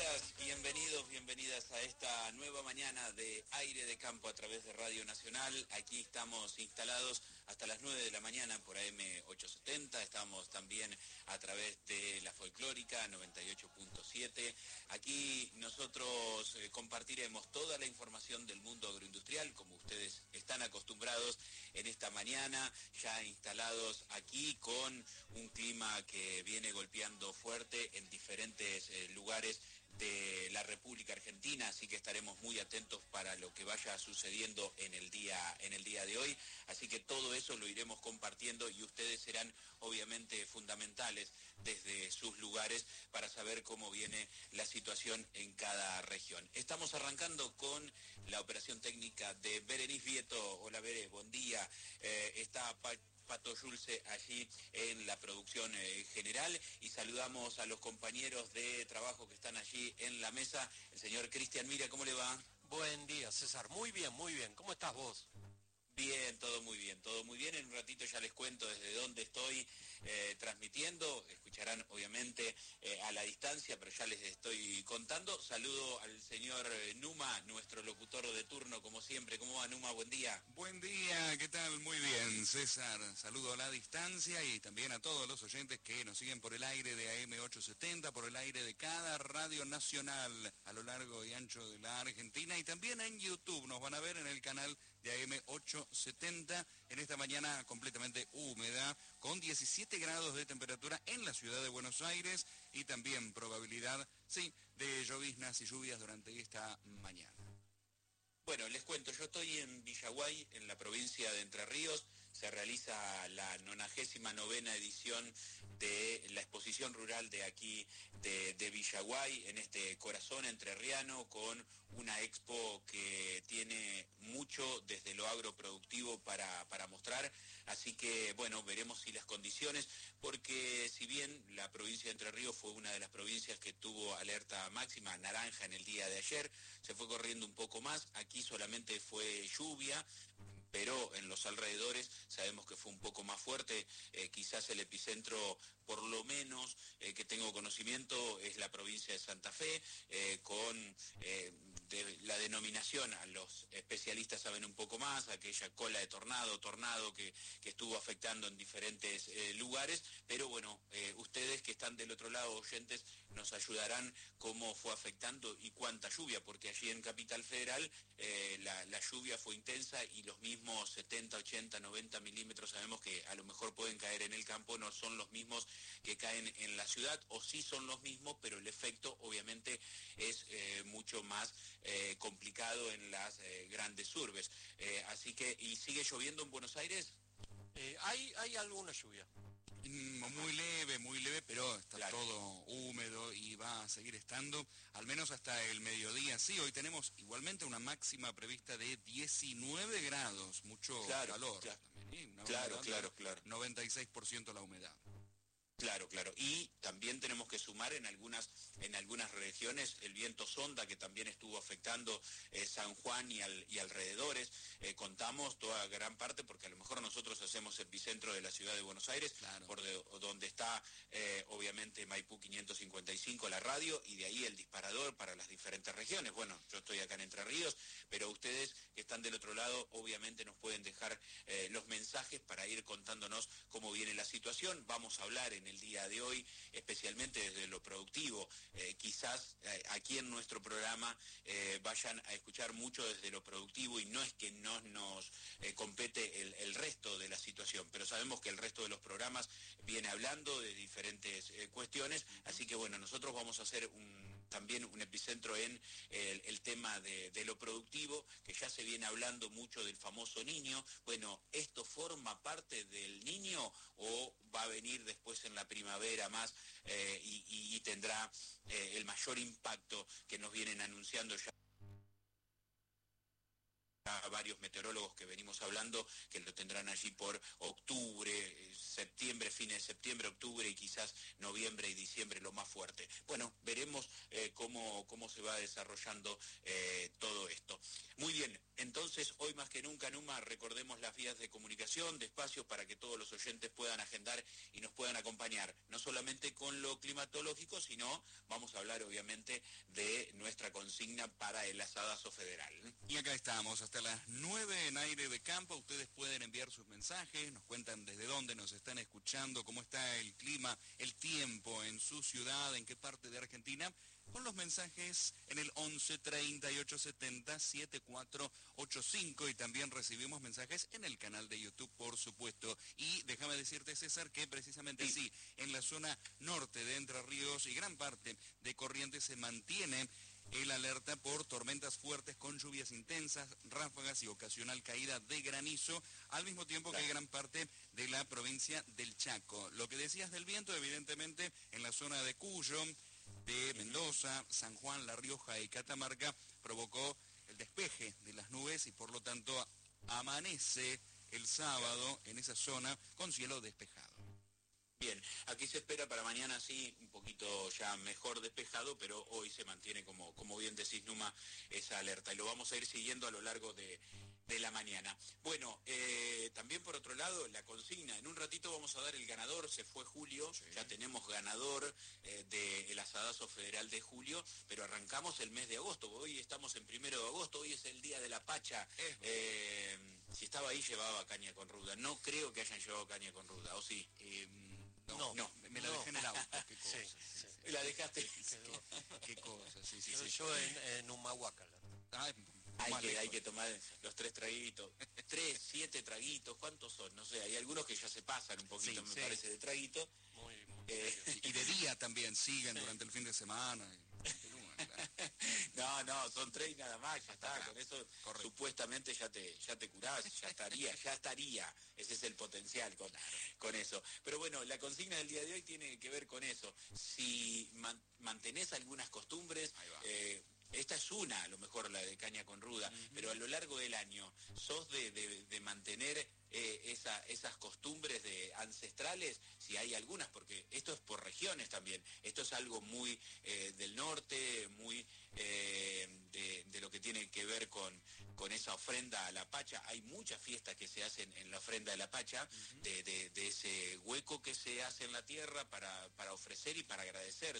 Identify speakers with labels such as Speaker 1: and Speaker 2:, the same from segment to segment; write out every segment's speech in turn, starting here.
Speaker 1: días, bienvenidas a esta nueva mañana de Aire de Campo a través de Radio Nacional. Aquí estamos instalados hasta las 9 de la mañana por AM 870, estamos también a través de la Folclórica 98.7. Aquí nosotros compartiremos toda la información del mundo agroindustrial, como ustedes están acostumbrados en esta mañana, ya instalados aquí con un clima que viene golpeando fuerte en diferentes lugares de la República Argentina, así que estaremos muy atentos para lo que vaya sucediendo en el día de hoy, así que todo eso lo iremos compartiendo y ustedes serán obviamente fundamentales desde sus lugares para saber cómo viene la situación en cada región. Estamos arrancando con la operación técnica de Berenice Vieto. Hola Bere, buen día. Está Pato Yulce allí en la producción general y saludamos a los compañeros de trabajo que están allí en la mesa. El señor Cristian Mira, ¿cómo le va?
Speaker 2: Buen día, César. Muy bien, muy bien. ¿Cómo estás vos?
Speaker 1: Bien, todo muy bien, todo muy bien. En un ratito ya les cuento desde dónde estoy transmitiendo. Escucharán obviamente a la distancia, pero ya les estoy contando. Saludo al señor Numa, nuestro locutor de turno, como siempre. ¿Cómo va, Numa? Buen día.
Speaker 3: Buen día, ¿qué tal? Muy bien, César. Saludo a la distancia y también a todos los oyentes que nos siguen por el aire de AM 870, por el aire de cada radio nacional a lo largo y ancho de la Argentina y también en YouTube. Nos van a ver en el canal de AM 870 en esta mañana completamente húmeda, con 17 grados de temperatura en la ciudad de Buenos Aires y también probabilidad, sí, de lloviznas y lluvias durante esta mañana.
Speaker 1: Bueno, les cuento, yo estoy en Villaguay, en la provincia de Entre Ríos. Se realiza la 99ª edición de la exposición rural de aquí de Villaguay, en este corazón entrerriano, con una expo que tiene mucho desde lo agroproductivo para mostrar. Así que, bueno, veremos si las condiciones, porque si bien la provincia de Entre Ríos fue una de las provincias que tuvo alerta máxima, naranja en el día de ayer, se fue corriendo un poco más, aquí solamente fue lluvia, pero en los alrededores sabemos que fue un poco más fuerte, quizás el epicentro, por lo menos que tengo conocimiento, es la provincia de Santa Fe, con la denominación, a los especialistas saben un poco más, aquella cola de tornado que estuvo afectando en diferentes lugares, pero bueno, ustedes que están del otro lado, oyentes, nos ayudarán cómo fue afectando y cuánta lluvia, porque allí en Capital Federal la lluvia fue intensa y los mismos 70, 80, 90 milímetros sabemos que a lo mejor pueden caer en el campo, no son los mismos que caen en la ciudad, o sí son los mismos, pero el efecto obviamente es mucho más complicado en las grandes urbes. Así que, ¿y sigue lloviendo en Buenos Aires?
Speaker 2: Hay alguna lluvia.
Speaker 3: Muy leve, pero está
Speaker 1: claro.
Speaker 3: Todo húmedo y va a seguir estando, al menos hasta el mediodía. Sí, hoy tenemos igualmente una máxima prevista de 19 grados, mucho calor.
Speaker 1: Claro.
Speaker 3: 96% la humedad.
Speaker 1: Claro. Y también tenemos que sumar en algunas regiones el viento sonda que también estuvo afectando San Juan y alrededores. Contamos toda gran parte, porque a lo mejor nosotros hacemos epicentro de la ciudad de Buenos Aires,
Speaker 3: claro,
Speaker 1: por donde está obviamente Maipú 555 la radio, y de ahí el disparador para las diferentes regiones. Bueno, yo estoy acá en Entre Ríos, pero ustedes que están del otro lado obviamente nos pueden dejar los mensajes para ir contándonos cómo viene la situación. Vamos a hablar en el día de hoy, especialmente desde lo productivo. Quizás aquí en nuestro programa vayan a escuchar mucho desde lo productivo, y no es que no nos compete el resto de la situación, pero sabemos que el resto de los programas viene hablando de diferentes cuestiones, así que bueno, nosotros vamos a hacer también un epicentro en el tema de lo productivo, que ya se viene hablando mucho del famoso niño. Bueno, ¿esto forma parte del niño o va a venir después en la primavera más y tendrá el mayor impacto que nos vienen anunciando ya varios meteorólogos que venimos hablando, que lo tendrán allí por octubre, septiembre, fines de septiembre, octubre y quizás noviembre y diciembre lo más fuerte? Bueno, veremos cómo se va desarrollando todo esto. Muy bien, entonces hoy más que nunca, Numa, recordemos las vías de comunicación, de espacios para que todos los oyentes puedan agendar y nos puedan acompañar, no solamente con lo climatológico, sino vamos a hablar obviamente de nuestra consigna para el asadazo federal.
Speaker 3: Y acá estamos, hasta las 9 en Aire de Campo. Ustedes pueden enviar sus mensajes, nos cuentan desde dónde nos están escuchando, cómo está el clima, el tiempo en su ciudad, en qué parte de Argentina, con los mensajes en el 11 38 70 7485, y también recibimos mensajes en el canal de YouTube, por supuesto. Y déjame decirte, César, que precisamente sí, en la zona norte de Entre Ríos y gran parte de Corrientes se mantiene el alerta por tormentas fuertes con lluvias intensas, ráfagas y ocasional caída de granizo, al mismo tiempo que hay gran parte de la provincia del Chaco. Lo que decías del viento, evidentemente, en la zona de Cuyo, de Mendoza, San Juan, La Rioja y Catamarca, provocó el despeje de las nubes y por lo tanto amanece el sábado en esa zona con cielo despejado.
Speaker 1: Bien, aquí se espera para mañana sí un poquito ya mejor despejado, pero hoy se mantiene, como bien decís, Numa, esa alerta y lo vamos a ir siguiendo a lo largo de la mañana. Bueno, también por otro lado, la consigna, en un ratito vamos a dar el ganador, se fue Julio, sí. Ya tenemos ganador del asadazo federal de julio, pero arrancamos el mes de agosto, hoy estamos en 1 de agosto, hoy es el día de la Pacha. Si estaba ahí llevaba caña con ruda, no creo que hayan llevado caña con ruda, ¿o sí?
Speaker 3: No, me la dejé en el auto, qué cosa.
Speaker 1: Sí. La dejaste.
Speaker 3: Qué cosa, sí.
Speaker 2: Yo en Humahuaca.
Speaker 1: Hay que tomar los 3 traguitos, 3, 7 traguitos, ¿cuántos son? No sé, hay algunos que ya se pasan un poquito, me parece, de traguito.
Speaker 2: Muy
Speaker 3: y de día también siguen durante el fin de semana.
Speaker 1: No, son 3 y nada más, ya está, con eso correcto. Supuestamente ya te curás, ya estaría, ese es el potencial con eso. Pero bueno, la consigna del día de hoy tiene que ver con eso, si mantenés algunas costumbres, esta es una, a lo mejor la de caña con ruda, pero a lo largo del año, ¿sos de mantener esas costumbres ancestrales? Si hay algunas, porque esto es por regiones también, esto es algo muy del norte, muy de lo que tiene que ver con esa ofrenda a la Pacha. Hay muchas fiestas que se hacen en la ofrenda de la Pacha, de ese hueco que se hace en la tierra para ofrecer y para agradecer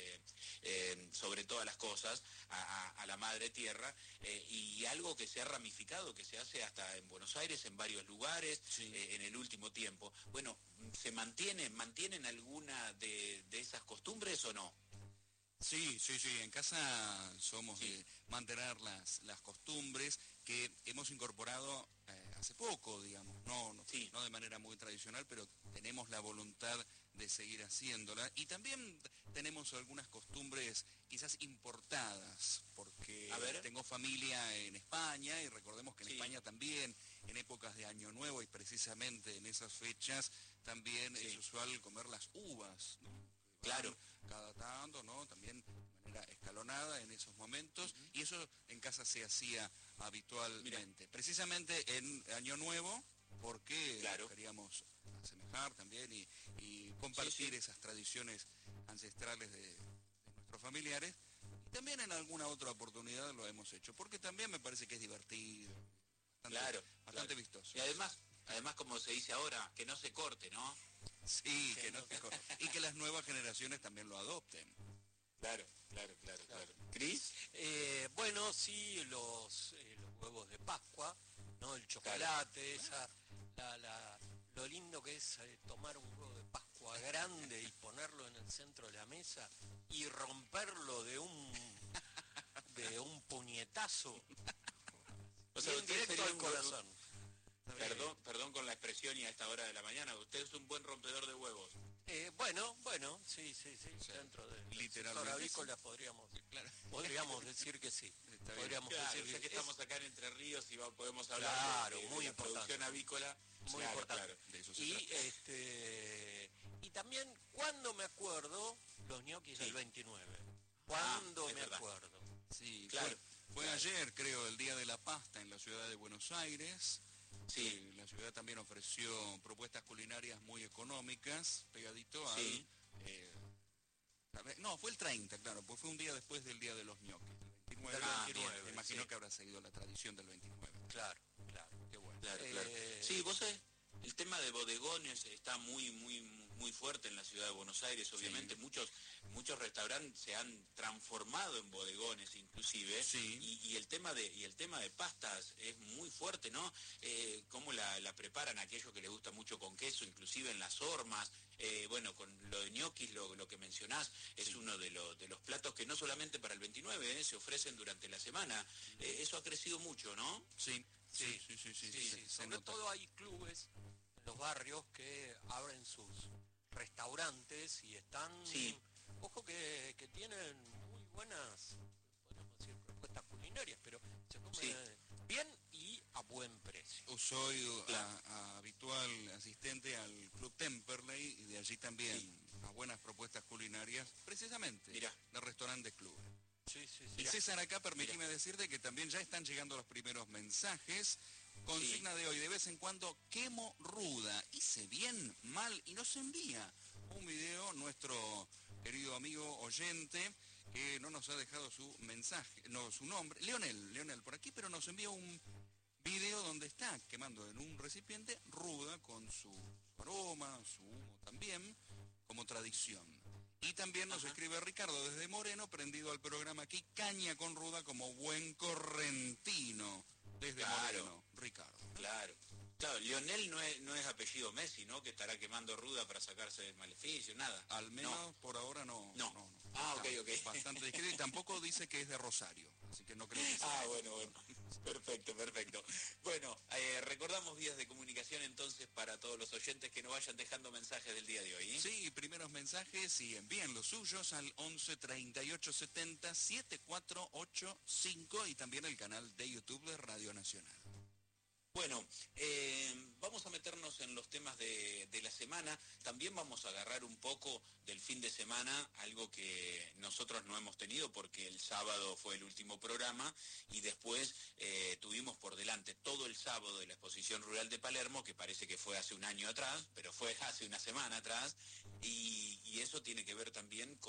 Speaker 1: sobre todas las cosas a la Madre Tierra, y algo que se ha ramificado, que se hace hasta en Buenos Aires, en varios lugares, en el último tiempo. Bueno, ¿mantienen alguna de esas costumbres o no?
Speaker 3: Sí, en casa somos de mantener las costumbres que hemos incorporado hace poco, digamos, no de manera muy tradicional, pero tenemos la voluntad de seguir haciéndola, y también tenemos algunas costumbres quizás importadas, porque tengo familia en España, y recordemos que en España también, en épocas de Año Nuevo y precisamente en esas fechas, también es usual comer las uvas, ¿no?
Speaker 1: Claro.
Speaker 3: Cada tanto, ¿no? También de manera escalonada en esos momentos, y eso en casa se hacía habitualmente. Mirá. Precisamente en Año Nuevo, porque queríamos asemejar también y compartir esas tradiciones ancestrales de nuestros familiares, y también en alguna otra oportunidad lo hemos hecho, porque también me parece que es divertido, bastante vistoso.
Speaker 1: Y además, como se dice ahora, que no se corte, ¿no?
Speaker 3: Sí, que no se corte. Y que las nuevas generaciones también lo adopten.
Speaker 1: Claro. ¿Cris?
Speaker 2: Bueno, sí, los huevos de Pascua, ¿no? El chocolate, lo lindo que es tomar un huevo de Pascua grande y ponerlo en el centro de la mesa y romperlo de un puñetazo.
Speaker 1: O sea,
Speaker 2: directo al corazón.
Speaker 1: Perdón con la expresión y a esta hora de la mañana, usted es un buen rompedor de huevos.
Speaker 2: Bueno, sí. Dentro del sector avícola podríamos decir que sí. Podríamos decir
Speaker 1: ya que estamos acá en Entre Ríos y podemos hablar de la producción avícola.
Speaker 2: Muy importante.
Speaker 3: De eso se trata.
Speaker 2: Y también, cuando me acuerdo, los ñoquis del 29. Me acuerdo.
Speaker 3: Sí, claro. Fue ayer, creo, el Día de la Pasta en la ciudad de Buenos Aires. Sí, la ciudad también ofreció propuestas culinarias muy económicas, pegadito al No, fue el 30, claro, pues fue un día después del Día de los Ñoquis. El 29,
Speaker 2: Bien,
Speaker 3: me imagino
Speaker 2: sí.
Speaker 3: que habrá seguido la tradición del 29.
Speaker 2: Claro, qué bueno.
Speaker 1: Claro. Sí, vos sabés, el tema de bodegones está muy fuerte en la ciudad de Buenos Aires, obviamente.
Speaker 3: Sí.
Speaker 1: Muchos restaurantes se han transformado en bodegones inclusive.
Speaker 3: Sí.
Speaker 1: Y el tema de pastas es muy fuerte, ¿no? Cómo la preparan aquellos que les gusta mucho con queso, inclusive en las hormas. Bueno, con lo de ñoquis, lo que mencionás, es uno de los platos que no solamente para el 29, se ofrecen durante la semana. Eso ha crecido mucho, ¿no?
Speaker 3: Sí.
Speaker 2: Sí.
Speaker 3: Se
Speaker 2: Sobre
Speaker 3: nota.
Speaker 2: todo hay clubes en los barrios que abren sus restaurantes y están,
Speaker 1: Sí.
Speaker 2: ojo que tienen muy buenas, podríamos decir, propuestas culinarias, pero se come
Speaker 1: Sí.
Speaker 2: bien y a buen precio.
Speaker 3: Soy
Speaker 1: Claro.
Speaker 3: habitual asistente al Club Temperley y de allí también a buenas propuestas culinarias, precisamente
Speaker 1: Mirá.
Speaker 3: de restaurantes clubes.
Speaker 2: Sí.
Speaker 3: Y César, acá permitime decirte que también ya están llegando los primeros mensajes. Consigna de hoy, de vez en cuando quemo ruda, hice bien, mal, y nos envía un video nuestro querido amigo oyente que no nos ha dejado su mensaje, no, su nombre, Leonel por aquí, pero nos envía un video donde está quemando en un recipiente ruda con su aroma, su humo también, como tradición. Y también nos escribe Ricardo desde Moreno, prendido al programa aquí, caña con ruda como buen correntino. Desde Moreno, Ricardo.
Speaker 1: Claro, Lionel no es apellido Messi, ¿no? Que estará quemando ruda para sacarse del maleficio, nada.
Speaker 3: Al menos por ahora no.
Speaker 1: No. Ah, ok.
Speaker 3: Bastante discreto y tampoco dice que es de Rosario, así que no creo que sea.
Speaker 1: Ah, bueno. Perfecto. Bueno, recordamos vías de comunicación entonces para todos los oyentes que nos vayan dejando mensajes del día de hoy, ¿eh?
Speaker 3: Sí, primeros mensajes y envíen los suyos al 11 38 70 7485 y también el canal de YouTube de Radio Nacional.
Speaker 1: Bueno, vamos a meternos en los temas de la semana. También vamos a agarrar un poco del fin de semana, algo que nosotros no hemos tenido porque el sábado fue el último programa y después tuvimos por delante todo el sábado de la Exposición Rural de Palermo, que parece que fue hace un año atrás, pero fue hace una semana atrás, y eso tiene que ver también con